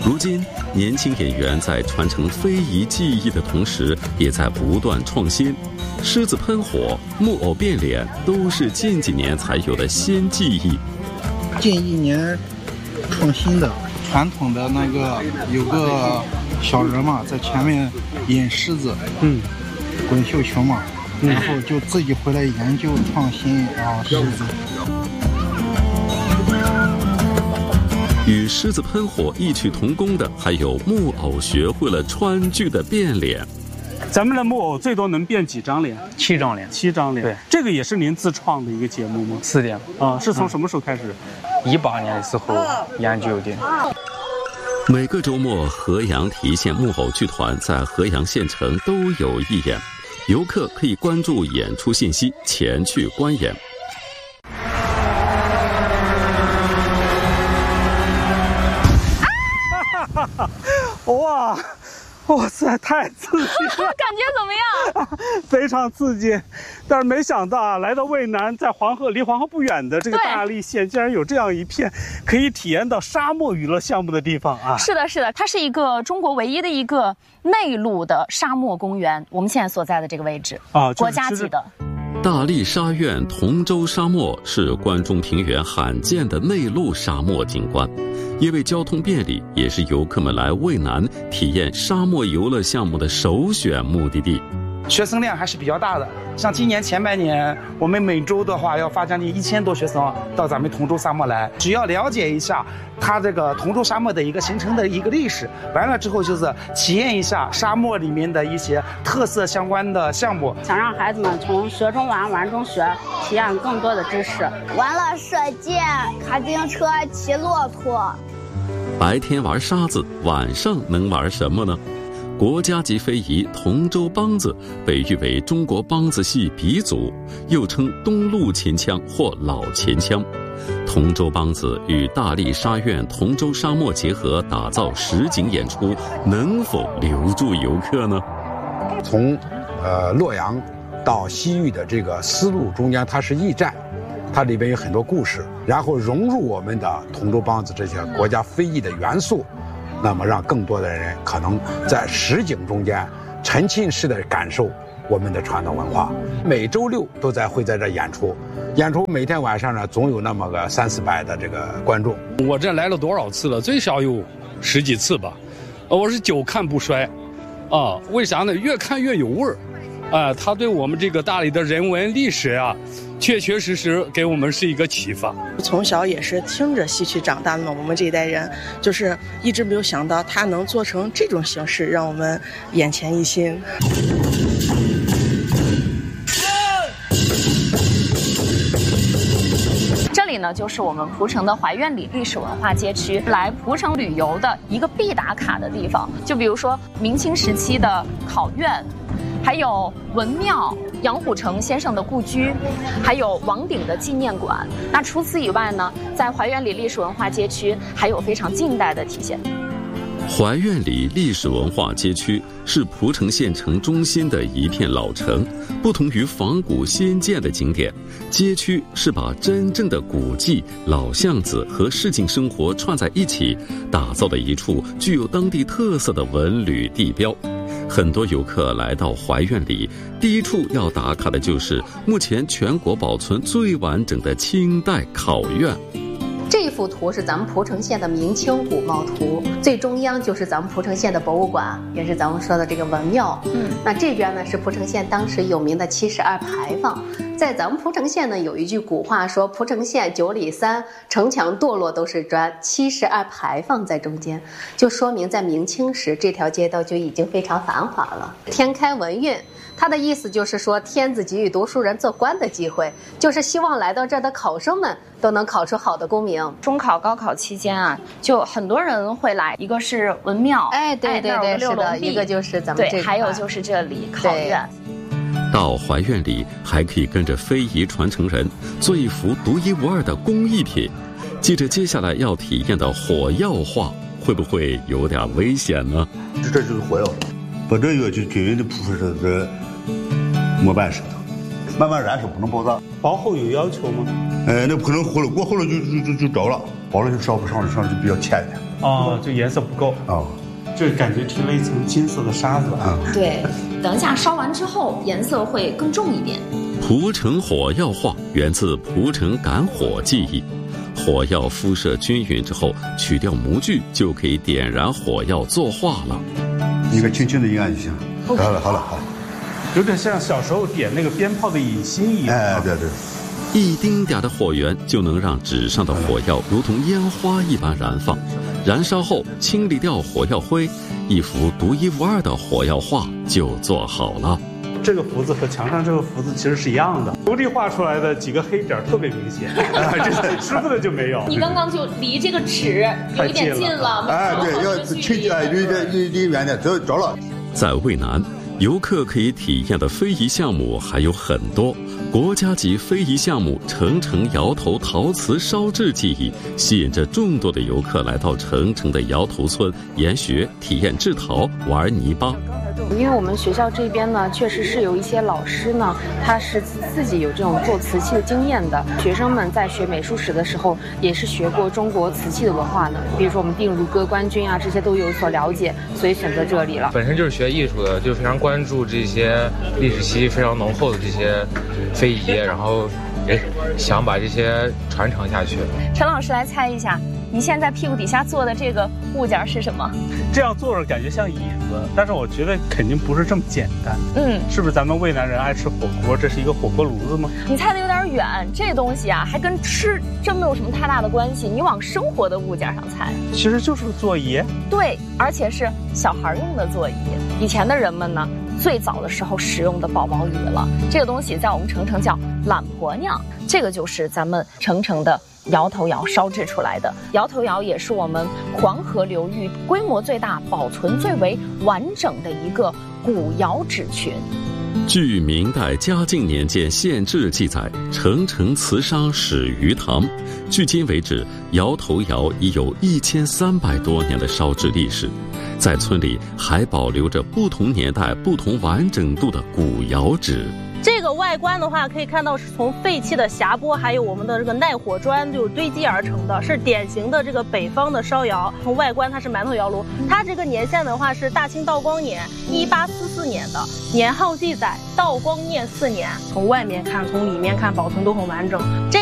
如今，年轻演员在传承非遗技艺的同时，也在不断创新。狮子喷火、木偶变脸都是近几年才有的新技艺。 近1年创新的，传统的那个有个小人嘛，在前面引狮子，滚绣球嘛，然后就自己回来研究创新狮子。 与狮子喷火异曲同工的，还有木偶学会了川剧的变脸。 咱们的木偶最多能变几张脸 ？7张脸。 7张脸。 对， 这个也是您自创的一个节目吗 ？4点。 是从什么时候开始 ？18年的时候研究的。 每个周末，河阳郫县木偶剧团在河阳县城都有义演，游客可以关注演出信息，前去观演。 哇塞，太刺激了！ 感觉怎么样？ 非常刺激，但是没想到啊，来到渭南，在离黄河不远的这个大荔县，竟然有这样一片可以体验到沙漠娱乐项目的地方啊！ 是的，是的，它是一个中国唯一的一个内陆的沙漠公园，我们现在所在的这个位置国家级的。 大荔沙苑同州沙漠是关中平原罕见的内陆沙漠景观，因为交通便利，也是游客们来渭南体验沙漠游乐项目的首选目的地。 学生量还是比较大的，像今年前半年，我们每周的话要发将近1000多学生到咱们同州沙漠来。只要了解一下它这个同州沙漠的一个形成的一个历史，完了之后就是体验一下沙漠里面的一些特色相关的项目， 想让孩子们从学中玩，玩中学，体验更多的知识。 玩了射箭、卡丁车、骑骆驼。 白天玩沙子，晚上能玩什么呢？国家级非遗同州梆子被誉为中国梆子戏鼻祖，又称东路秦腔或老秦腔。同州梆子与大荔沙苑同州沙漠结合，打造实景演出，能否留住游客呢？ 从洛阳到西域的这个丝路中间，它是驿站，它里边有很多故事，然后融入我们的同州梆子这些国家非遗的元素，那么让更多的人可能在实景中间沉浸式的感受我们的传统文化。每周6都会在这演出，每天晚上呢总有那么个300-400的这个观众。 我这来了多少次了？最少有10几次吧。我是久看不衰，为啥呢？越看越有味儿，它对我们这个大理的人文历史啊，确确实实给我们是一个启发。 从小也是听着戏曲长大的嘛，我们这一代人就是一直没有想到它能做成这种形式，让我们眼前一新。 这里呢，就是我们蒲城的怀苑里历史文化街区，来蒲城旅游的一个必打卡的地方。就比如说明清时期的考院，还有文庙、杨虎城先生的故居，还有王鼎的纪念馆。那除此以外呢，在怀苑里历史文化街区还有非常近代的体现。 怀苑里历史文化街区是蒲城县城中心的一片老城，不同于仿古新建的景点，街区是把真正的古迹、老巷子和市井生活串在一起，打造的一处具有当地特色的文旅地标。很多游客来到怀苑里，第一处要打卡的就是目前全国保存最完整的清代考院。 这一幅图是咱们蒲城县的明清古貌图，最中央就是咱们蒲城县的博物馆，也是咱们说的这个文庙。那这边呢是蒲城县当时有名的72牌坊。在咱们蒲城县呢有一句古话说，蒲城县9里3，城墙垛落都是砖，72牌坊在中间，就说明在明清时这条街道就已经非常繁华了。天开文运，它的意思就是说天子给予读书人做官的机会，就是希望来到这儿的考生们都能考出好的功名。 中考、高考期间啊，就很多人会来，一个是文庙， 对，是的，一个就是咱们这对，还有就是这里考院。 到怀苑里还可以跟着非遗传承人做一幅独一无二的工艺品。记着接下来要体验的火药画，会不会有点危险呢？ 这就是火药，把这个就均匀的铺上这模板上头， 慢慢燃烧，不能爆炸。 薄厚有要求吗？ 那不可能厚了，过厚了就着了，薄了就烧不上就比较浅一点。 哦，就颜色不够啊， 就感觉贴了一层金色的沙子啊。 对，等一下烧完之后颜色会更重一点。 蒲城火药画源自蒲城赶火技艺，火药辐射均匀之后，取掉模具就可以点燃火药作画了。 你可轻轻的一按就行。好了， 有点像小时候点那个鞭炮的引芯一样。 哎，对。 一丁点的火源就能让纸上的火药如同烟花一般燃放，燃烧后清理掉火药灰，一幅独一无二的火药画就做好了。 这个福字和墙上这个福字其实是一样的，徒弟画出来的几个黑点特别明显，这师傅的就没有。 你刚刚就离这个纸有一点近了， 对，要轻离远点，着了。 在渭南，游客可以体验的非遗项目还有很多。国家级非遗项目澄城窑头陶瓷烧制技艺，吸引着众多的游客来到澄城的窑头村研学、体验制陶、玩泥巴。 因为我们学校这边呢，确实是有一些老师呢，他是自己有这种做瓷器的经验的。学生们在学美术史的时候，也是学过中国瓷器的文化的，比如说我们定如歌、官军啊，这些都有所了解，所以选择这里了。 本身就是学艺术的，就非常关注这些历史气息非常浓厚的这些非遗，然后想把这些传承下去。 陈老师来猜一下，你现在屁股底下坐的这个物件是什么？ 这样坐着感觉像椅子，但是我觉得肯定不是这么简单。是不是咱们渭南人爱吃火锅？这是一个火锅炉子吗？ 你猜的有点远，这东西啊还跟吃真没有什么太大的关系。你往生活的物件上猜， 其实就是座椅。 对，而且是小孩用的座椅。以前的人们呢，最早的时候使用的宝宝椅了。这个东西在我们澄城叫懒婆娘，这个就是咱们澄城的窑头窑烧制出来的。窑头窑也是我们黄河流域规模最大、保存最为完整的一个古窑址群。 据明代嘉靖年间县志记载，澄城瓷商始于唐，距今为止，窑头窑已有1300多年的烧制历史。在村里还保留着不同年代、不同完整度的古窑址。 这个外观的话，可以看到是从废弃的匣钵，还有我们的这个耐火砖就是堆积而成的，是典型的这个北方的烧窑。从外观它是馒头窑炉，它这个年限的话是大清道光年1844年的，年号记载道光念4年。从外面看，从里面看，保存都很完整。